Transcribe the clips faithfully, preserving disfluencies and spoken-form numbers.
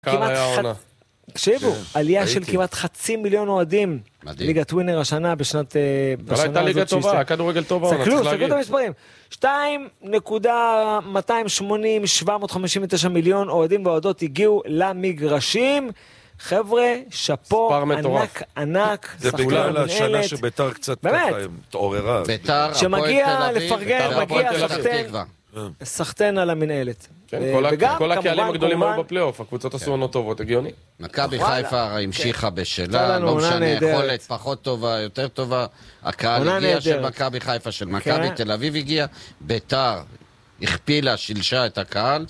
כמעט חצי, תקשיבו, עלייה של הייתי. כמעט חצי מיליון אוהדים, מדהים. ליגת ווינר השנה בשנת, אבל הייתה ליגה טובה, כדורגל טובה, סתכלו, סתכלו את המספרים, שתיים נקודה מאתיים שמונים שבע מאות חמישים ותשע מיליון אוהדים ואוהדות הגיעו למגרשים, חבר'ה, שפו, מספר מטורף. ענק, ענק, זה שחקן בגלל המנהלת. השנה שביתר קצת באמת. ככה התעוררה. ביתר, שמגיע הפועל תל אביב, לפרגן, ביתר, מגיע הפועל פתח סחטיין. תקווה. סחטיין על המנהלת. כן, ו- כל ה- וגם, כל הקהלים כמובן, הגדולים כמובן, היו בפלייאוף, הקבוצות עשו עונות טובות, הגיוני. מכבי וואלה. חיפה המשיכה הייתה בשלה, לנו לא עונה משנה, נהדרת. יכולת פחות טובה, יותר טובה. הקהל עונה הגיע של נהדרת. מכבי חיפה, של כן. מכבי תל אביב הגיע, ביתר הכפילה, שילשה את הקהל,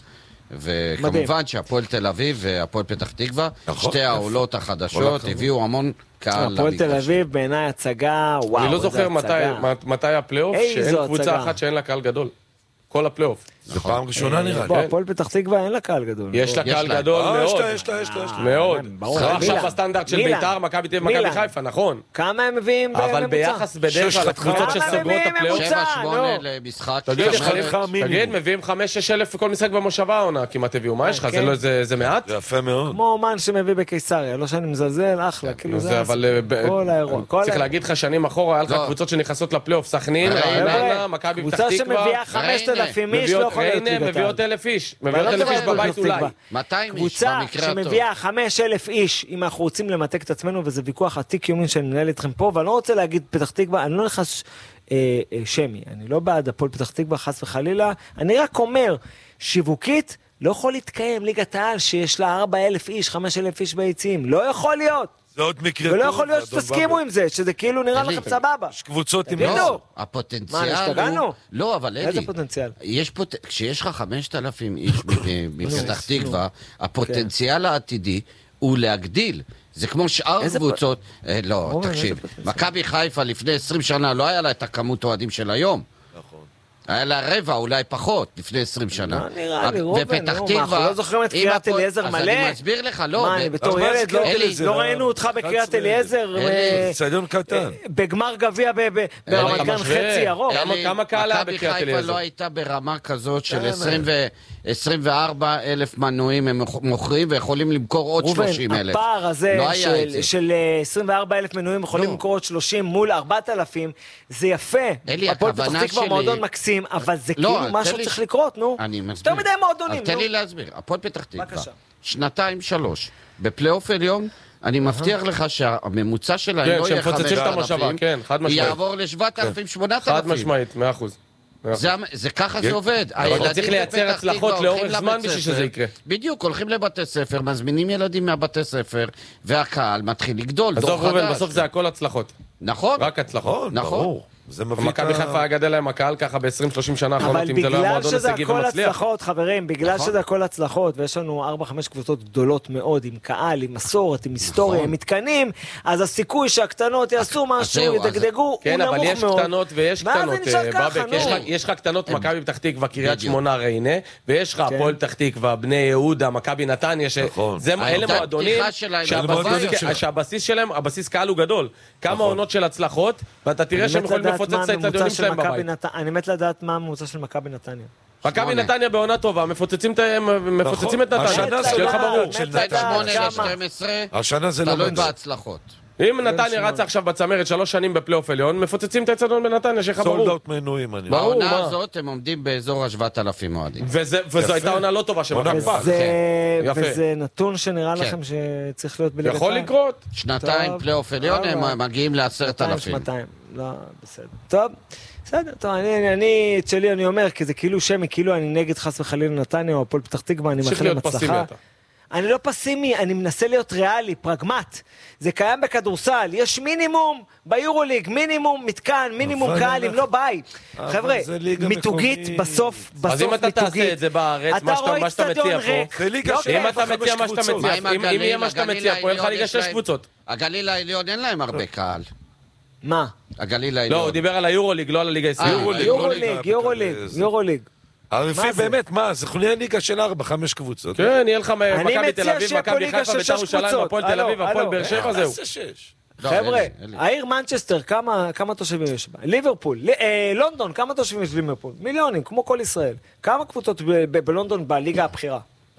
וכמובן שהפועל תל אביב והפועל פתח תקווה, נכון. שתי העולות החדשות, הביאו המון קהל הפועל תל למגרש. אביב בעיניי הצגה, וואו, אני לא איזה זוכר מתי- הצגה. מתי הפלייאוף, איזו שאין קבוצה הצגה. אחת שאין לה קהל גדול. כל הפלייאוף. זה פעם ראשונה נראה לי. בוא, כן. הפועל פתח תקווה אין לה קהל גדול. יש לה יש קהל לה. גדול אה, יש מאוד. לה, יש לה, יש לה, יש לה. מאוד. ברור. לא עכשיו מילאן. בסטנדרט של מילאן. ביתר, מכבי תל אביב, מילאן. מכבי חיפה, נכון. כמה הם מביאים בממוצע? אבל ביחס בדרך שש כלל חתיכות. לקבוצות כמה שסוגרות מביאים את הפלייאוף, ממוצע? שבע שמונה נו. למשחק. תגיד, יש שמונה- לך- מינימום. תגיד, מביאים חמש שש אלף כל משחק במושבה העונה, כמעט הביאו, מה יש לך? כן. זה לא- זה זה מעט? זה יפה מאוד. כמו אומן שמביא בקיסריה, לא שאני מזלזל, אחלה, כאילו זה זה אבל אה, ב- כל האירוע. כל צריך האירוע. להגיד לך שנים אחורה, היה לך לא. קבוצות שנכנסות לפלייאוף, סכנין, ריינה. רעננה, מכבי פתח קבוצה תקווה, שמביאה חמשת אלפים איש לא מביאות יכול להיות ריינה, ליגת מביאות העל. אלף איש, ואני מביאות לא אלף מדבר איש על בבית פתח אולי. תקווה. מאתיים איש קבוצה במקרה הטוב. שמביאה חמישה אלף איש, אם אנחנו רוצים למתק את עצמנו, וזה ויכוח עתיק יומין שאני מנהל איתכם פה, ואני לא רוצה להגיד פתח תקווה, אני לא נכנס אה, אה, שמי, אני לא בעד הפועל פתח תקווה, חס וחלילה, אני רק אומר, שיווקית, לא יכול להתקיים ליגת העל שיש לה ארבעה אלף איש, חמישה אלף איש ביציעים, לא יכול להיות, זה עוד מקרה ולא טוב, יכול להיות אדון שתסכימו בבא. עם זה, שזה כאילו נראה אלי, לכם סבבה. יש קבוצות עם... תגידו. לא, הפוטנציאל מה, הוא... השתגענו? לא, אבל אלי, איזה פוטנציאל? יש פוט... כשיש לך חמשת אלפים איש מ- מפתח תקווה, הפוטנציאל העתידי הוא להגדיל. זה כמו שאר איזה קבוצות... אה, לא, אורן, תקשיב, איזה פוטנציאל? מכבי חיפה לפני עשרים שנה לא היה לה את הכמות אוהדים של היום. נכון. היה לה רבע, אולי פחות, לפני עשרים שנה. לא נראה לי, רובן, ופתח נו, מה, תקווה... אנחנו לא זוכרים את אם קריית הפועל- אליעזר אז מלא? אני מסביר לך, לא. מה, ב- אני בתור אז מה ילד, זה לא- קריית אליעזר? לא ראינו אותך אחד בקריית עשרה. אליעזר, אלי, אה, אצטדיון קטן. בגמר גביע ב- ב- ברמת אתה גן משווה. חצי ירוק. כמה- אלי, כמה קהל היה מכבי בקריית חיפה אליעזר? לא הייתה ברמה כזאת של כן, עשרים ו- עשרים וארבע אלף מנויים הם מוכ- מוכרים ויכולים למכור עוד שלושים ראובן, אלף. הפער הזה לא היה את של- זה. של אה, עשרים וארבעה אלף מנויים יכולים לא. למכור עוד שלושים מול ארבעת אלפים, זה יפה. אלי, הפועל פתח הכוונה תקווה שלי- מועדון מקסים, אבל זה לא, כאילו תן משהו לי צריך ש- לקרות, נו. אני מסביר. יותר מדי מועדונים, אז תן נו. לי להסביר. הפועל פתח תקווה, בבקשה. שנתיים שלוש, בפלייאוף עליון, אני מבטיח לך שהממוצע שלהם כן, לא יהיה שהם מפוצצים את חמשת המושבה, אלפים, כן, חד משמעית. יעבור ל-שבעת אלפים, שמונת אלפים. חד משמעית, מאה אחוז. מאה אחוז. זה, זה ככה זה עובד. אתה הילדים צריך לייצר בפתח הצלחות תקווה לאורך הולכים זמן לבית בשביל ספר. שזה יקרה. בדיוק, הולכים לבתי ספר, מזמינים ילדים מהבתי ספר, והקהל מתחיל לגדול, דור עזוב ראובן, חדש. בסוף זה הכל הצלחות. נכון? רק הצלחות. נכון, נכון. ברור. זה מביא את מכבי ה- חיפה היה גדל להם הקהל ככה ב-עשרים שלושים שנה אבל האחרונות, אם זה לא היה בגלל מועדון שזה הישגי הכל ומצליח. הצלחות, חברים, בגלל נכון. שזה הכל הצלחות, ויש לנו ארבע חמש קבוצות גדולות מאוד, עם קהל, עם מסורת, עם היסטוריה, נכון. עם מתקנים, אז הסיכוי שהקטנות יעשו משהו, זהו, אז- ידגדגו, הוא כן, אבל נמוך יש מאוד. קטנות ויש ואז זה קטנות, נשאר אה, ככה, בבק, נו. יש לך- יש לך קטנות מכבי פתח תקווה, קריית בדיוק. שמונה, ריינה, ויש לך כן. הפועל פתח תקווה, בני יהודה, מכבי נתניה, ש- נכון. זה- אלה העמדת מועדונים פתיחה שלהם, שהבסיס- המועדונים כן, שלך. שהבסיס שלהם, הבסיס קהל הוא גדול. כמה נכון. עונות של הצלחות, ואתה תראה אני שהם מת יכולים לדעת לפוצץ מה את הממוצע האצטדיונים של שלהם מכבי בבית. נת- אני מת לדעת מה הממוצע של מכבי נתניה. מכבי שמונה. נתניה בעונה טובה, מפוצצים את מפוצצים את נתניה, השנה זה שיהיה לך לא ברור. מת של לדעת בין שמונה כמה. ל-שתים עשרה, השנה זה לא תלוי מדע. בהצלחות. אם נתניה שמונה. רצה עכשיו בצמרת שלוש שנים בפלייאוף עליון, מפוצצים את האצטדיון בנתניה, שיהיה לך סולד ברור. אאוט מנויים, אני ברור. בעונה מה? הזאת הם עומדים באזור ה-שבעת אלפים אוהדים. וזה- וזו הייתה עונה לא טובה של עונה מכבי פח. פח. וזה- יפה. וזה נתון שנראה כן. לכם שצריך להיות בליגת יכול העל? לקרות. שנתיים טוב. פלייאוף עליון אוקיי. הם מגיעים לעשרת אלפים. מאתיים, לא, בסדר. טוב, בסדר, טוב, אני, אני, את שלי אני אומר, כי זה כאילו שמי, כאילו אני נגד חס וחלילה נתניה או הפועל פתח תקווה, אני תמשיך מאחל להם להיות פסימי הצלחה. אתה. אני לא פסימי, אני מנסה להיות ריאלי, פרגמט. זה קיים בכדורסל, יש מינימום ביורוליג, מינימום מתקן, מינימום אבל קהל, אם אנחנו- לא בית. אבל חבר'ה, זה ליגה מיתוגית מקומית. בסוף, בסוף אז אם אתה מיתוגית. תעשה את זה בארץ, אתה מה שאתה- רואה מה שאתה אצטדיון מציע ריק. פה, זה ליגה לא, של אם כן, אתה חמש מציע מה שאתה קבוצות. מציע, מה עם אם אם יהיה מה שאתה הגליל? מציע פה, אין לך הגליל ליגה יש שש להם- קבוצות. הגליל העליון אין להם הרבה קהל. מה? הגליל לא, העליון. הוא דיבר על היורוליג, לא על הליגה אה, הישראלית. יורוליג. יורוליג, יורוליג, זה- יורוליג. הרפי מה זה? באמת, מה? זה חוניה ליגה של ארבע, חמש קבוצות. כן, יהיה לך מכבי מציע תל אביב, שיהיה פה מכבי ליגה חיפה, של בית"ר שש ירושלים, קבוצות. הפועל תל הלו, אביב, הפועל הלו. באר שבע, זהו. תעשה שש. לא, חבר'ה, אין לי, אין לי. העיר מנצ'סטר, כמה, כמה תושבים יש בה? ליברפול, ל- אה, לונדון, כמה תושבים יש בליברפול? מיליונים, כמו כל ישראל. כמה קבוצות ב- ב- בלונדון בליגה הבכירה?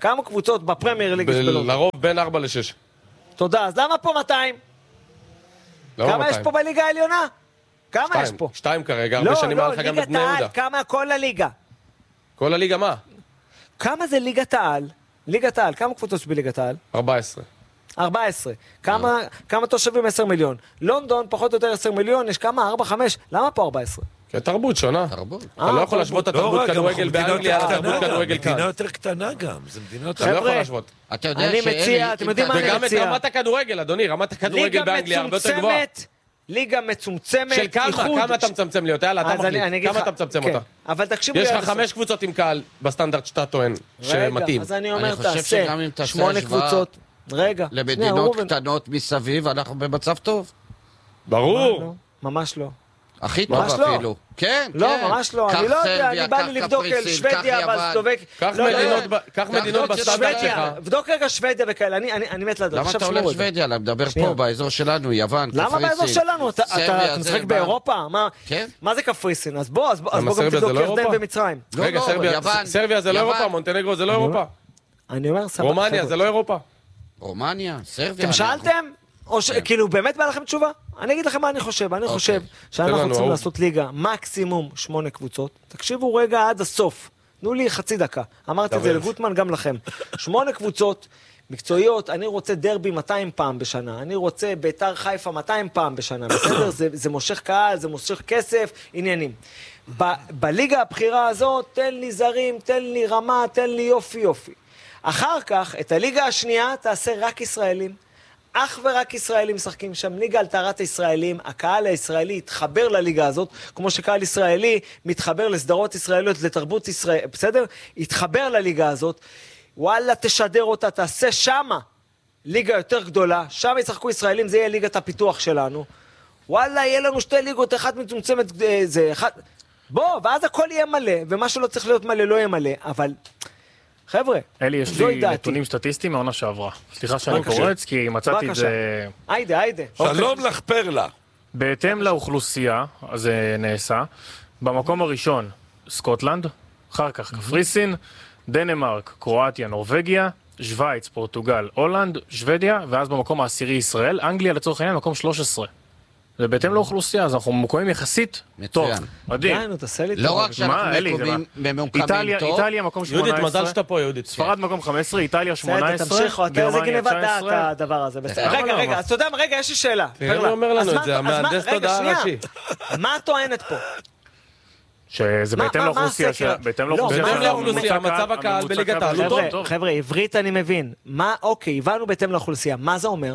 כמה קבוצות בפרמייר ליג יש בלונדון? לרוב בין ארבע לשש. תודה, אז למה פה מאתיים? כמה יש פה בליגה העליונה? כמה יש פה? שתיים כרגע, לא, הרבה שנים לא, היה לך גם ליגת בבני העל, יהודה. כמה כל הליגה? כל הליגה מה? כמה זה ליגת העל? ליגת העל, כמה קבוצות יש בליגת העל? ארבע עשרה. ארבע עשרה. כמה, כמה תושבים? עשרה מיליון. לונדון, פחות או יותר עשרה מיליון, יש כמה? ארבע, חמש. למה פה ארבע עשרה? כי תרבות שונה. תרבות. אתה לא יכול להשוות את התרבות כדורגל באנגליה לתרבות כדורגל כאן. מדינה יותר קטנה גם, זה מדינות... אתה לא יכול להשוות. אתה יודע אני שאלי... מציע, אתם יודעים מה אני וגם את מציע? רמת הכדורגל, אדוני, רמת הכדורגל באנגליה הרבה יותר גבוהה. ליגה מצומצמת, של כמה? כמה אתה מצמצם לי אותה? יאללה, אתה מחליט. כמה אתה מצמצם אותה? אבל תקשיבו... יש לך חמש קבוצות עם קהל בסטנדרט שאתה טוען שמתאים. אז אני אומר, אני חושב שגם אם תעשה תעשה שמונה השוואה קבוצות. רגע. למדינות קטנות מסביב, אנחנו במצב טוב. ברור. ממש לא. הכי טוב ממש לא. אפילו. כן, לא, כן. ממש לא. קח אני לא יודע, סרביה, אני בא קח לי לבדוק אל קפריסין, שוודיה, קח אבל יוון. סלובק... קח לא, לא, מדינות לא. ב- קח מדינות קח בסטנדרט שלך. שוודיה, בדוק רגע שוודיה וכאלה, אני- אני אני מת לדעת. למה עכשיו אתה הולך שמעו רגע. שוודיה? אני מדבר שנייה. פה, באזור שלנו, יוון, קפריסין. למה באזור שלנו? אתה- אתה סרביה, אתה משחק אזרבייג'אן. באירופה? מה- כן. מה זה קפריסין? אז בוא, אז בוא אז למה בוא גם סרביה זה תבדוק לא ירדן אירופה? ומצרים. לא, רגע, לא, סרביה- יוון. סרביה זה לא יוון. אירופה, מונטנגרו זה לא אירופה. אני אומר, סבבה. רומניה זה לא אירופה. רומניה, סרביה. אתם אנחנו- שאלתם? או ש... כאילו, באמת בא לכם תשובה? אני אגיד לכם מה אני חושב. אני חושב שאנחנו לנו, צריכים אהוב. לעשות ליגה מקסימום שמונה קבוצות. תקשיבו רגע עד הסוף. תנו לי חצי דקה. אמרתי את זה לגוטמן גם לכם. שמונה קבוצות מקצועיות. אני רוצה דרבי מאתיים פעם בשנה. אני רוצה ביתר חיפה מאתיים פעם בשנה. בסדר? זה, זה מושך קהל, זה מושך כסף, עניינים. ב- בליגה הבחירה הזאת, תן לי זרים, תן לי רמה, תן לי יופי יופי. אחר כך, את הליגה השנייה תעשה רק ישראלים. אך ורק ישראלים משחקים שם, ליגה על טהרת הישראלים, הקהל הישראלי יתחבר לליגה הזאת, כמו שקהל ישראלי מתחבר לסדרות ישראליות, לתרבות ישראל, בסדר? יתחבר לליגה הזאת, וואלה תשדר אותה, תעשה שמה ליגה יותר גדולה, שם ישחקו ישראלים, זה יהיה ליגת הפיתוח שלנו, וואלה יהיה לנו שתי ליגות, אחת מצומצמת, זה אחד, בוא, ואז הכל יהיה מלא, ומה שלא צריך להיות מלא לא יהיה מלא, אבל... חבר'ה, אלי, יש לי נתונים סטטיסטיים מהעונה שעברה. סליחה שאני קורץ, כי מצאתי את זה... היידה, היידה. שלום לך פרלה. בהתאם לאוכלוסייה, זה נעשה, במקום הראשון, סקוטלנד, אחר כך קפריסין, דנמרק, קרואטיה, נורווגיה, שוויץ, פורטוגל, הולנד, שוודיה, ואז במקום העשירי ישראל, אנגליה לצורך העניין, מקום שלוש עשרה. זה בהתאם לאוכלוסייה, אז אנחנו ממוקמים יחסית טוב. מדהים. די, נו, תעשה לי טוב. לא רק שאנחנו מה, אלי, זה ממוקמים ממוקמים איטליה, טוב, איטליה מקום שמונה עשרה. יהודית, מזל שאתה פה, יהודית. ספרד מקום חמש עשרה, איטליה שמונה עשרה, בסדר, תמשיכו, אתה איזה גרמניה גניבת תשע דעת עשרה. הדבר הזה. בסדר. למה רגע, לא? רגע, אז אתה יודע מה, רגע, יש לי שאלה. תראה מי אומר לנו את זה, המהנדס תודעה הראשי. מה את טוענת פה? שזה מה- בהתאם מה- מה לאוכלוסייה, הסקר? ש- בהתאם לא, לאוכלוסייה, בהתאם של לאוכלוסייה, הממוצע מצב קהל- הקהל הממוצע בליגת קהל העל הוא שלנו טוב. חבר'ה, עברית אני מבין. מה, אוקיי, הבנו בהתאם לאוכלוסייה. מה זה אומר?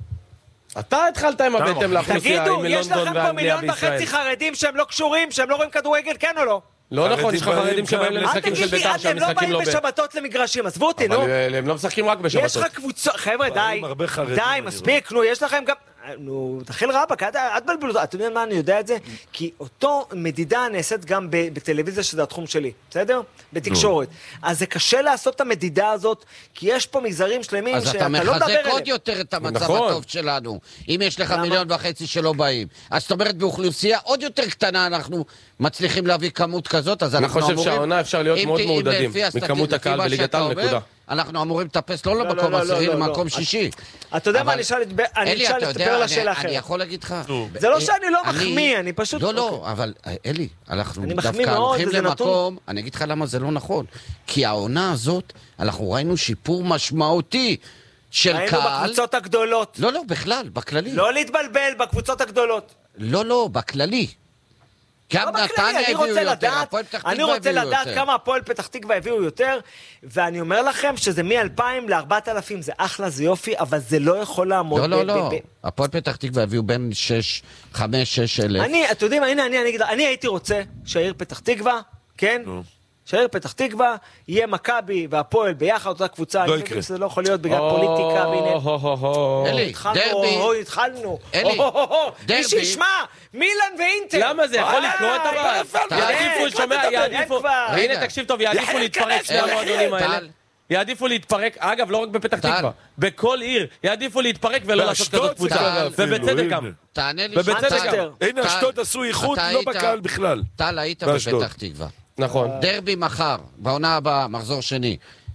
אתה התחלת עם אתה הבטם לאוכלוסייה, תגידו, עם יש לונדון לכם פה ואנגליה מיליון בישראל. וחצי חרדים שהם לא קשורים, שהם לא רואים כדורגל, כן או לא? לא נכון, יש לך חרדים חרדים שבאים באים אל למשחקים של תגיד לי, בית"ר אתם לא שהמשחקים באים לא ב... בשבתות למגרשים, עזבו אותי, נו. אבל אה, הם לא משחקים רק יש בשבתות. לך קבוצות, חבר'ה, די, עם הרבה חרדים, די, אני מספיק, נו, יש לכם גם, נו, תחיל רבק, אל תבלבלו, אתם יודעים מה, אני יודע את זה? כי אותו מדידה נעשית גם ב- בטלוויזיה, שזה התחום שלי, בסדר? בתקשורת. אז זה קשה לעשות את המדידה הזאת, כי יש פה מגזרים שלמים אז שאתה אתה לא מדבר מחזק אליהם. עוד יותר את המצב נכון. הטוב שלנו. אם יש לך למה? מיליון וחצי שלא באים. אז זאת אומרת, באוכלוסייה עוד יותר קטנה אנחנו מצליחים להביא כמות כזאת, אז אני אנחנו חושב אמורים... שהעונה אפשר להיות אם מאוד ת- אם מעודדים לפי הסטטיסטיקה, מכמות הקהל לפי מה בליגת שאתה העל, אומר, נקודה. אנחנו אמורים לטפס לא לא, למקום לא, עשירי, לא, לא, למקום לא. שישי. אתה יודע מה, אבל- אני אשאל את אני אלי, אשאל אתה את יודע, פרלה אני- שאלה אני אחרת. יכול להגיד לך... זה לא שאני לא אני- מחמיא, אני פשוט... לא, לא, אוקיי. אבל אלי, אנחנו אני מחמיא דווקא מאוד, הולכים וזה למקום, אני אגיד לך למה זה לא נכון. כי העונה הזאת, אנחנו ראינו שיפור משמעותי של היינו קהל. בקבוצות הגדולות. לא, לא, בכלל, בכללי. לא להתבלבל בקבוצות הגדולות. לא, לא, בכללי. גם לא בכללי, נתניה אני הביאו רוצה יותר, לדעת, הפועל פתח אני תקווה רוצה הביאו לדעת יותר. כמה הפועל פתח תקווה הביאו יותר, ואני אומר לכם שזה מ-אלפיים ל-ארבעת אלפים, זה אחלה, זה יופי, אבל זה לא יכול לעמוד. לא, לא, ב- לא. ב- ב- הפועל פתח תקווה הביאו בין שש, חמש, שש אלף. אני, אתם יודעים, הנה, אני, אני אגיד, אני הייתי רוצה שהעיר פתח תקווה, כן? שהעיר פתח תקווה, יהיה מכבי והפועל ביחד, אותה קבוצה. אני יקרה. מבין שזה לא יכול להיות בגלל פוליטיקה, והנה... או-הו-הו-הו. אלי, התחלנו, דרבי. אוי, התחלנו. אלי, או-הו-הו-הו, מי דרבי. שישמע, מילאן ואינטר. למה זה יכול אה, לקרות אבל? יעדיפו, אין, שומע, אין יעדיפו, כבר. והנה רגע. תקשיב טוב, יעדיפו להתפרק שני אלי, המועדונים האלה. טל. יעדיפו להתפרק, אגב, לא רק בפתח טל. תקווה, בכל עיר, יעדיפו להתפרק ולא לעשות באשדוד כזאת קבוצה. טל. ובצדק אפילו, גם. הנה. תענה לי ובצדק טל. גם. הנה, טל, אשדוד עשו איחוד, אתה לא היית- בקהל בכלל. טל, היית באשדוד. בפתח תקווה. נכון. דרבי מחר, בעונה הבאה, מחזור שני.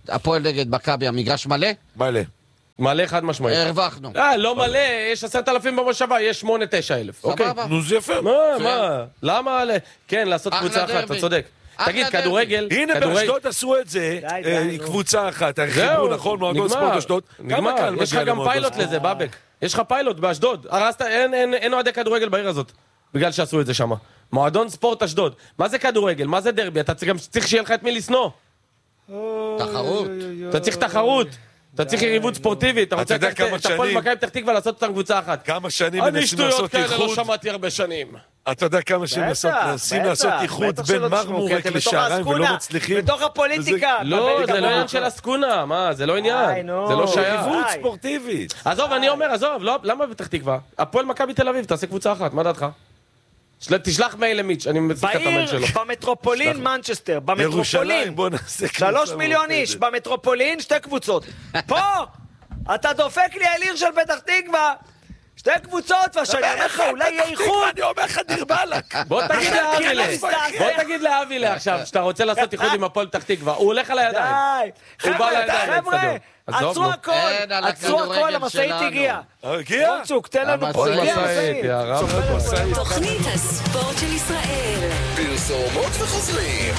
הפועל נגד מכבי, המגרש מלא? מלא. מלא חד משמעית. הרווחנו. אה, לא מלא, יש עשרת אלפים במושבה, יש שמונה, תשע אלף. סבבה. נו, זה יפה. מה, מה? למה? כן, לעשות קבוצה אחת, אתה צודק. תגיד, כדורגל... הנה, באשדוד עשו את זה, קבוצה אחת, החיבור, נכון, מועדון ספורט אשדוד. נגמר, יש לך גם פיילוט לזה, בבק. יש לך פיילוט באשדוד. הרסת, אין אוהדי כדורגל בעיר הזאת, בגלל שעשו את זה שם. מועדון ספורט אשדוד. מה זה כדורגל? מה זה דרבי? אתה גם צריך שיהיה לך את מי לשנוא. תחרות. אתה צריך תחרות. אתה צריך יריבות ספורטיבית. אתה רוצה את הפועל מכבי פתח תקווה לעשות אותם קבוצה אחת. כמה שנים אני מנסים שטויות לעשות כאלה לא איחוד. שמעתי הרבה שנים. אתה יודע כמה שנים מנסים לעשות איחוד בין מרמורק לשעריים ולא מצליחים. בתוך הפוליטיקה. לא, זה לא עניין של הסקונה, מה? זה לא עניין. זה לא שייך. יריבות ספורטיבית. עזוב, אני אומר, עזוב, למה פתח תקווה? הפועל מכבי תל אביב, תעשה קבוצה אחת, מה דעתך? תשלח מייל למיץ', אני מצליח את המייל שלו. בעיר, במטרופולין מנצ'סטר, במטרופולין. ירושלים, בוא נעשה קבוצה. שלוש מיליון איש, במטרופולין שתי קבוצות. פה, אתה דופק לי על עיר של פתח תקווה, שתי קבוצות, והשני אומר לך, אולי יהיה איחוד. אני אומר לך דרבלק. בוא תגיד לאבילה, בוא תגיד לאבילה עכשיו, שאתה רוצה לעשות איחוד עם הפועל פתח תקווה, הוא הולך על הידיים. די, הוא בא לידיים, חבר'ה, עצרו הכל, עצרו הכל, המשאית הגיעה. הגיע? רונצ'וק, תן לנו פה, הגיע המשאית. תוכנית הספורט של ישראל. פרסומות וחוזרים.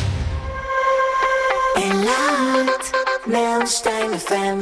אילת, מאה ושתיים אף אם.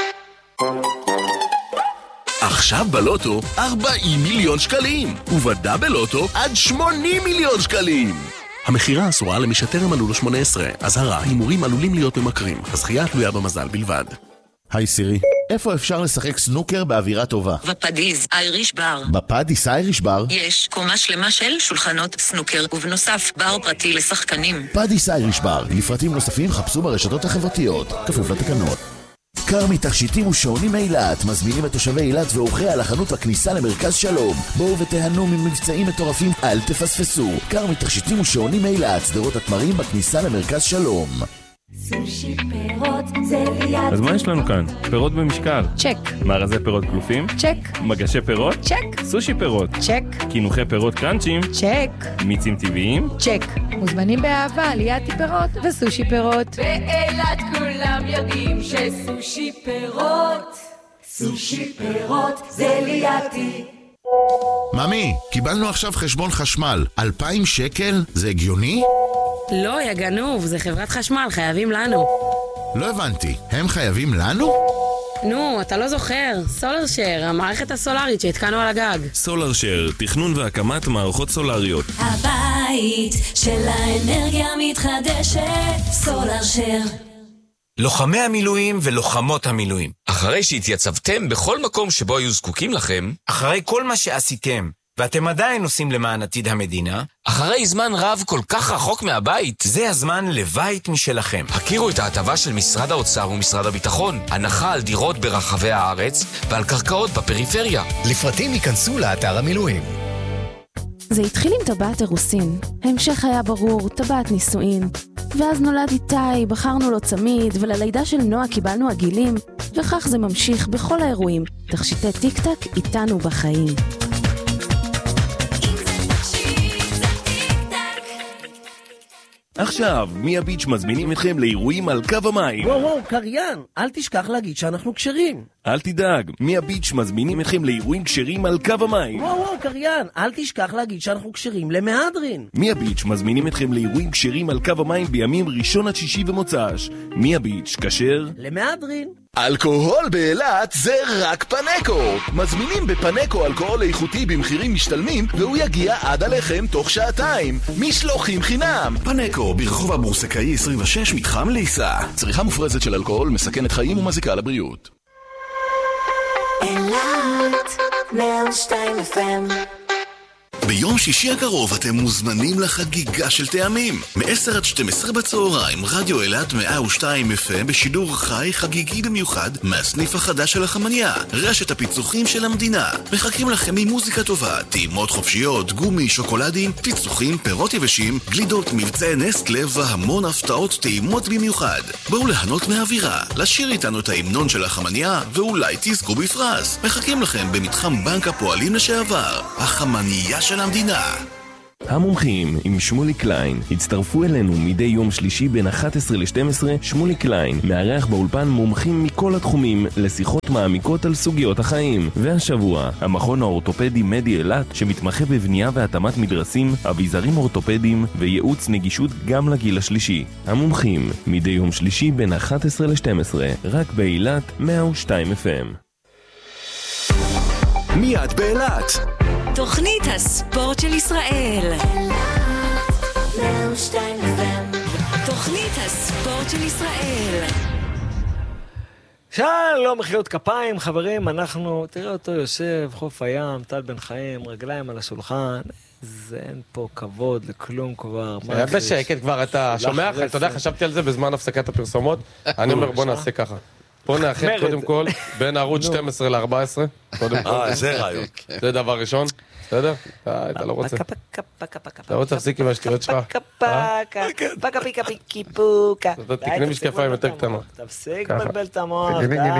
עכשיו בלוטו ארבעים מיליון שקלים, ובדאבל לוטו עד שמונים מיליון שקלים. המחירה אסורה למי שטרם מלאו לו שמונה עשרה. אזהרה, הימורים עלולים להיות ממכרים. הזכייה תלויה במזל בלבד. היי סירי, איפה אפשר לשחק סנוקר באווירה טובה? בפדיס אייריש בר. בפדיס אייריש בר? יש קומה שלמה של שולחנות סנוקר, ובנוסף בר פרטי לשחקנים. פדיס אייריש בר, לפרטים נוספים חפשו ברשתות החברתיות, כפוף לתקנות. קרמי תכשיטים ושעונים אילת מזמינים את תושבי אילת ואורחי על החנות בכניסה למרכז שלום. בואו ותהנו ממבצעים מטורפים, אל תפספסו. קרמי תכשיטים ושעונים אילת, סדרות התמרים בכניסה למרכז שלום. סושי פירות זה ליד. אז מה יש לנו כאן? פירות במשקל. צ'ק. מארזי פירות קלופים. צ'ק. מגשי פירות. צ'ק. סושי פירות. צ'ק. קינוחי פירות קראנצ'ים. צ'ק. מיצים טבעיים. צ'ק. מוזמנים באהבה ליד פירות וסושי פירות. באילת כולם יודעים שסושי פירות, סושי פירות זה לידי. ממי, קיבלנו עכשיו חשבון חשמל, אלפיים שקל? זה הגיוני? לא, יא גנוב, זה חברת חשמל, חייבים לנו. לא הבנתי, הם חייבים לנו? נו, אתה לא זוכר, סולרשר, המערכת הסולרית שהתקנו על הגג. סולרשר, תכנון והקמת מערכות סולריות. הבית של האנרגיה מתחדשת, סולרשר. לוחמי המילואים ולוחמות המילואים, אחרי שהתייצבתם בכל מקום שבו היו זקוקים לכם, אחרי כל מה שעשיתם, ואתם עדיין עושים למען עתיד המדינה, אחרי זמן רב כל כך רחוק מהבית, זה הזמן לבית משלכם. הכירו את ההטבה של משרד האוצר ומשרד הביטחון, הנחה על דירות ברחבי הארץ ועל קרקעות בפריפריה. לפרטים ייכנסו לאתר המילואים. זה התחיל עם טבעת אירוסין, ההמשך היה ברור, טבעת נישואין, ואז נולד איתי, בחרנו לו צמיד, וללידה של נועה קיבלנו עגילים, וכך זה ממשיך בכל האירועים, תכשיטי טיק טק איתנו בחיים. עכשיו, מיה ביץ' מזמינים אתכם לאירועים על קו המים. וואו וואו, קריין, אל תשכח להגיד שאנחנו קשרים. אל תדאג, מיה ביץ' מזמינים אתכם לאירועים קשרים על קו המים. וואו וואו, קריין, אל תשכח להגיד שאנחנו קשרים למהדרין. מיה ביץ' מזמינים אתכם לאירועים קשרים על קו המים בימים ראשון עד שישי ומוצ"ש. מיה ביץ' כשר למהדרין. אלכוהול באילת זה רק פנקו. מזמינים בפנקו אלכוהול איכותי במחירים משתלמים, והוא יגיע עד עליכם תוך שעתיים. משלוחים חינם. פנקו ברחוב הבורסקאי עשרים ושש מתחם ליסה. צריכה מופרזת של אלכוהול מסכנת חיים ומזיקה לבריאות. אילת, מאה ושתיים אף אם. ביום שישי הקרוב אתם מוזמנים לחגיגה של טעמים. מ-עשר עד שתים עשרה בצהריים, רדיו אילת מאה ושתיים אף אם בשידור חי חגיגי במיוחד מהסניף החדש של החמניה, רשת הפיצוחים של המדינה. מחכים לכם ממוזיקה טובה, טעימות חופשיות, גומי, שוקולדים, פיצוחים, פירות יבשים, גלידות, מבצעי נסטלה והמון הפתעות טעימות במיוחד. בואו ליהנות מהאווירה, לשיר איתנו את ההמנון של החמניה ואולי תזכו בפרס. מחכים לכם במתחם בנק הפועלים לשעבר, החמניה של המדינה. המומחים עם שמולי קליין. הצטרפו אלינו מדי יום שלישי בין אחת עשרה ל-שתים עשרה. שמולי קליין מארח באולפן מומחים מכל התחומים לשיחות מעמיקות על סוגיות החיים. והשבוע, המכון האורתופדי מדי אילת שמתמחה בבנייה והתאמת מדרסים, אביזרים אורתופדיים וייעוץ נגישות גם לגיל השלישי. המומחים מדי יום שלישי בין אחת עשרה ל-שתים עשרה, רק באילת מאה ושתיים אף אם. מיד באילת. תוכנית הספורט של ישראל. תוכנית הספורט של ישראל. שלום, מחיאות כפיים, חברים, אנחנו, תראה אותו יושב, חוף הים, טל בן חיים, רגליים על השולחן, זה אין פה כבוד לכלום כבר. היה בשקט כבר, אתה שומע? אתה יודע, חשבתי על זה בזמן הפסקת הפרסומות, אני אומר בוא נעשה ככה. בוא נאחד קודם כל בין ערוץ שתים עשרה ל-ארבע עשרה, קודם כל. אה, זה רעיון. זה דבר ראשון, בסדר? אתה לא רוצה. אתה רוצה להפסיק עם השטויות שלך? פקה פקה פיקה פיקי פוקה. אתה תקנה משקפיים יותר קטנות. תפסיק לבלבל את המוח,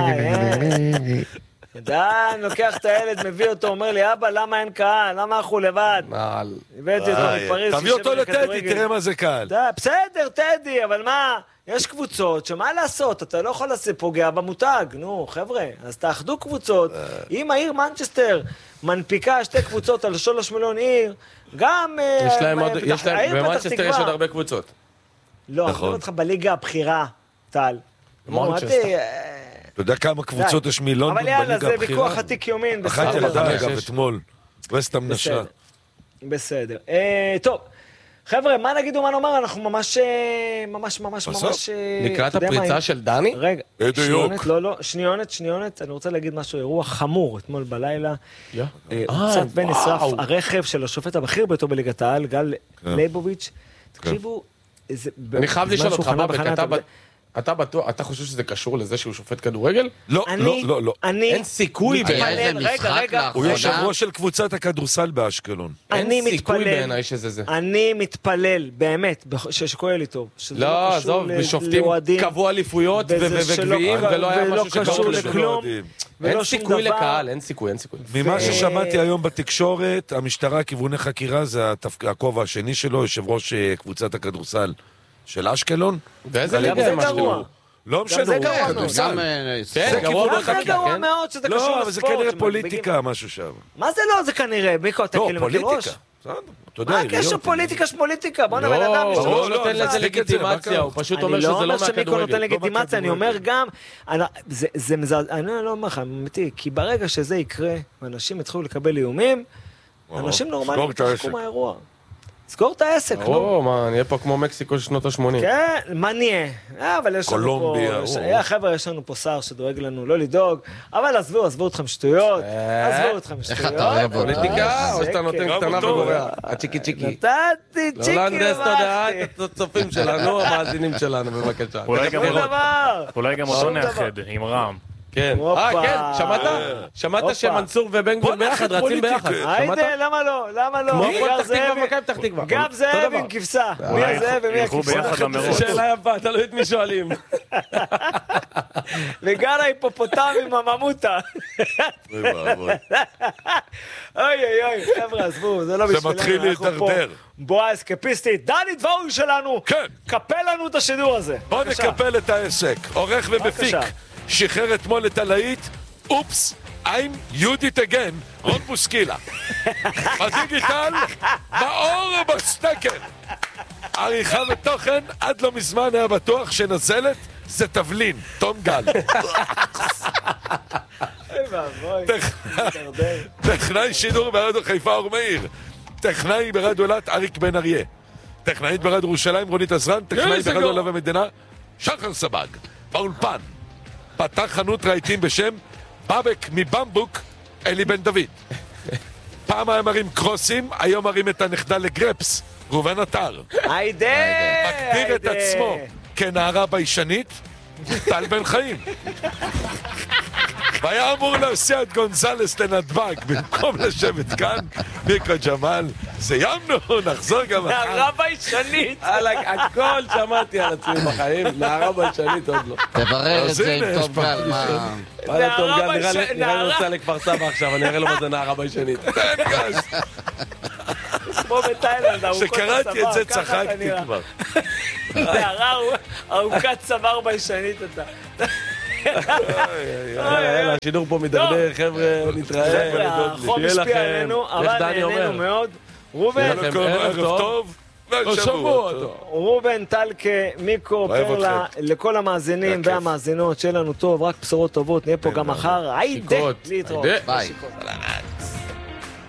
די. דן, לוקח את הילד, מביא אותו, אומר לי, אבא, למה אין קהל? למה אנחנו לבד? הבאתי אותו מפריז. תביא אותו לטדי, תראה מה זה קהל. בסדר, טדי, אבל מה? יש קבוצות שמה לעשות? אתה לא יכול לעשות פוגע במותג. נו, חבר'ה, אז תאחדו קבוצות. אם העיר מנצ'סטר מנפיקה שתי קבוצות על שלוש מיליון עיר, גם... יש להם עוד... במנצ'סטר יש עוד הרבה קבוצות. לא, אני אומר לך בליגה הבחירה, טל. מנצ'סטר. אתה יודע כמה קבוצות יש מילון בליגה הבחירה? אבל יאללה, זה ויכוח עתיק יומין. אחת ילדה, אגב, אתמול. וסטם נשרה. בסדר. טוב. חבר'ה, מה נגיד ומה נאמר? אנחנו ממש, ממש, ממש, ממש... לקראת הפריצה של דני? רגע, שניונת, לא, לא, שניונת, שניונת, אני רוצה להגיד משהו, אירוע חמור, אתמול בלילה. קצת בין נשרף הרכב של השופט הבכיר ביותר בליגת העל, גל לייבוביץ'. תקשיבו, אני חייב לשאול אותך, בבק, אתה בטוח, אתה חושב שזה קשור לזה שהוא שופט כדורגל? לא, לא, לא, לא. אין סיכוי בעיניי. רגע, רגע. הוא יושב ראש של קבוצת הכדורסל באשקלון. אין סיכוי בעיניי שזה זה. אני מתפלל, באמת, שכולל לי טוב. לא, עזוב, בשופטים קבעו אליפויות וגביעים, ולא היה משהו שקשור לכלום. אין סיכוי לקהל, אין סיכוי, אין סיכוי. ממה ששמעתי היום בתקשורת, המשטרה, כיווני חקירה, זה הכובע השני שלו, יושב ראש קבוצת הכדורסל. של אשקלון? ואיזה ליגה הם אשקלון? לא משנה, זה גרוע מאוד. זה גרוע מאוד שזה קשור לספורט. לא, אבל זה כנראה פוליטיקה, משהו שם. מה זה לא? זה כנראה, מיקו, אתה כאילו מכיר ראש? מה הקשר פוליטיקה שפוליטיקה? בוא נבן אדם הוא לא נותן לזה לגיטימציה, הוא פשוט אומר שזה לא מהכדורגל. אני לא אומר שמיקו נותן לגיטימציה, אני אומר גם, זה מזעזע, אני לא אומר לך, אמיתי, כי ברגע שזה יקרה, ואנשים יתחילו לקבל איומים, אנשים נורמליים יתחקו מהאירוע. סגור את העסק, נו. או, מה, נהיה פה כמו מקסיקו של שנות ה-שמונים. כן, מה נהיה? אבל יש לנו פה... קולומביה. חבר'ה, יש לנו פה שר שדואג לנו לא לדאוג, אבל עזבו, עזבו אתכם שטויות. עזבו אתכם שטויות. איך אתה אוהב אותו? פוליטיקה, או שאתה נותן קטנה וגורע? הצ'יקי צ'יקי. נתתי צ'יקי לא לנדס תודעה את הצופים שלנו, המאזינים שלנו, בבקשה. אולי גם אותו נאחד, עם רעם. כן, אה, כן, שמעת? שמעת שמנסור ובן גביר ביחד, רצים ביחד. היידה, למה לא? למה לא? כמו הפועל פתח תקווה ומכבי פתח תקווה. גם זאב עם כבשה. מי הזאב ומי הכבשה? שאלה יפה, תלוי את מי שואלים. וגם ההיפופוטם עם הממוטה. אוי אוי אוי, חבר'ה, עזבו, זה לא בשבילנו. זה מתחיל להתדרדר. בועה אסקפיסטית. דני דבורי שלנו. כן. קפל לנו את השידור הזה. בוא נקפל את העסק. עורך ומפיק. שחרר אתמול את הלהיט, אופס, I'm Judith again, רון בוסקילה. בדיגיטל, באור ובסטקל. עריכה ותוכן, עד לא מזמן היה בטוח שנזלת, זה תבלין, תום גל. טכנאי שידור ברדיו חיפה אור מאיר. טכנאי ברדיו אילת, אריק בן אריה. טכנאית ברדיו ירושלים, רונית עזרן. טכנאי ברדיו לב המדינה, שחר סבג. באולפן. פתח חנות רהיטים בשם בבק מבמבוק, אלי בן דוד. פעם היה מרים קרוסים, היום מרים את הנכדה לגרפס, ראובן עטר. היידה! מגדיר את עצמו כנערה ביישנית, טל בן חיים. והיה אמור להסיע את גונזלס לנדבק, במקום לשבת כאן, מיקו ג'מאל, סיימנו, נחזור גם אחר. נערה ביישנית. הכל שמעתי על עצמי בחיים, נערה ביישנית עוד לא. תברר את זה עם טוב גל, מה... וואלה, טוב גל, נראה לי נוסע לכפר סבא עכשיו, אני אראה לו מה זה נערה ביישנית. תן גז. כמו בתאילנד, ארוכות הצוואר. שקראתי את זה צחקתי כבר. הערה ארוכת צוואר ביישנית אתה. יאללה, השידור פה מדרדר, חבר'ה, נתראה. החום השפיע עלינו, אבל נהנינו מאוד. רובן, ערב טוב. שבוע טוב. רובן, טלקה, מיקו, פרלה, לכל המאזינים והמאזינות, שיהיה לנו טוב, רק בשורות טובות, נהיה פה גם מחר. היידה, להתראות. ביי.